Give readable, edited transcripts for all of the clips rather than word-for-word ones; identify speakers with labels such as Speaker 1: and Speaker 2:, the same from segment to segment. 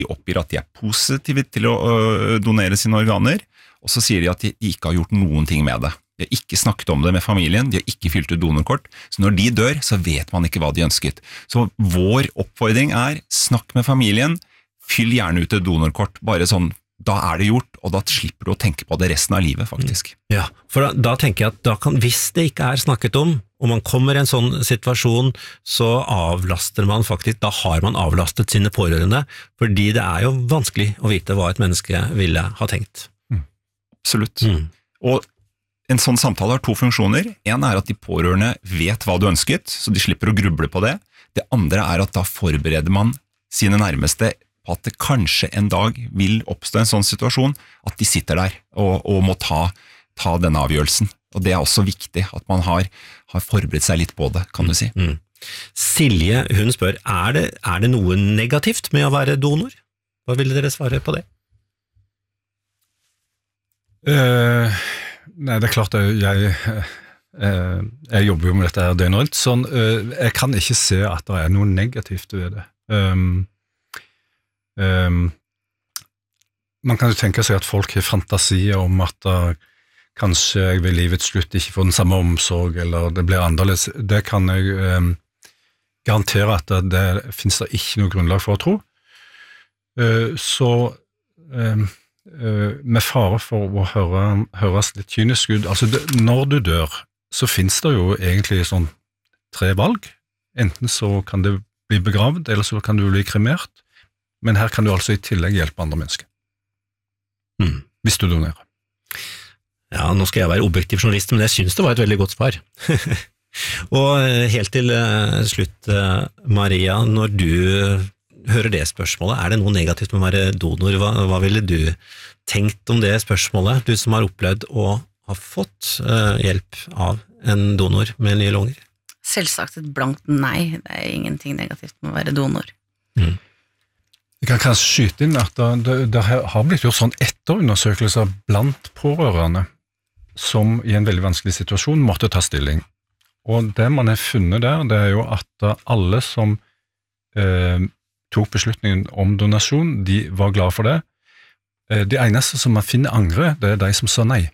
Speaker 1: De oppgir at de positive til å donere sine organer, og så sier de at de ikke har gjort noen ting med det. De har ikke snakket om det med familien, de har ikke fylt ut donorkort, så når de dør, så vet man ikke hva de ønsket. Så vår oppfordring snakk med familien, fyll gjerne ut et donorkort, bare sånn, da det gjort, og da slipper du å tenke på det resten av livet, faktisk.
Speaker 2: Ja, for da tenker jeg at hvis det ikke snakket om, og man kommer i en sånn situasjon, så avlaster man faktisk, da har man avlastet sine pårørende, fordi det jo vanskelig å vite hva et menneske ville ha tenkt.
Speaker 1: Absolutt. Og en sånn samtale har to funksjoner. En at de pårørende vet hva du ønsket, så de slipper å gruble på det. Det andre at da forbereder man sine nærmeste på at det kanskje en dag vil oppstå en sånn situasjon, at de sitter der og må ta denne avgjørelsen. Og det også viktig, at man har forberedt seg litt på det, kan du si.
Speaker 2: Silje, hun spør, er det noe negativt med å være donor? Hva ville dere svare på det?
Speaker 3: Nei, det klart jeg jobber jo med dette her døgnrønt, sånn, jeg kan ikke se at det noe negativt ved det. Man kan jo tenke seg at folk har fantasier om at kanskje jeg ved livets slutt ikke får den samme omsorg, eller det blir annerledes. Det kan jeg garantere at det finnes det ikke noe grunnlag for å tro. Så med fare for å høres litt kynisk ut, altså når du dør, så finnes det jo egentlig sånn 3 valg. Enten så kan det bli begravd, eller så kan du bli kremert, men her kan du altså i tillegg hjelpe andre mennesker. Hvis du donerer.
Speaker 2: Ja, nå skal jeg være objektiv journalist, men jeg synes det var et veldig godt svar. Og helt til slutt, Maria, når du hører det spørsmålet, det noe negativt med å være donor? Hva ville du tenkt om det spørsmålet, du som har opplevd å ha fått hjelp av en donor med nye lunger?
Speaker 4: Selvsagt et blankt nei, det ingenting negativt med å være donor.
Speaker 3: Jeg kan kanskje skyte inn at det har blitt gjort sånn etterundersøkelser blant pårørende som i en veldig vanskelig situasjon måtte ta stilling. Og det man har funnet der, det jo at alle som tok beslutningen om donasjon, de var glade for det. De eneste som man finner angre, det de som sa nei.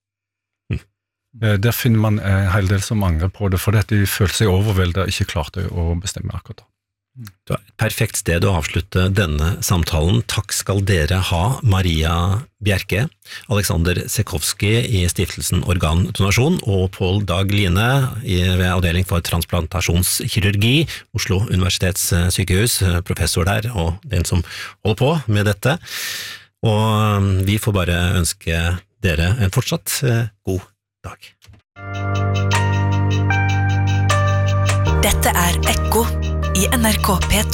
Speaker 3: Der finner man en hel del som angrer på det, fordi de følte seg overveldet og ikke klarte å bestemme akkurat da.
Speaker 2: Det var et perfekt sted å avslutte denne samtalen. Takk skal dere ha, Maria Bjerke, Alexander Sekowski i Stiftelsen Organdonasjon og Pål Dag Line ved Avdeling for transplantasjonskirurgi, Oslo Universitetssykehus, professor der og den som holder på med dette. Og vi får bare ønske dere en fortsatt god dag.
Speaker 5: Dette Ekko i NRK P2.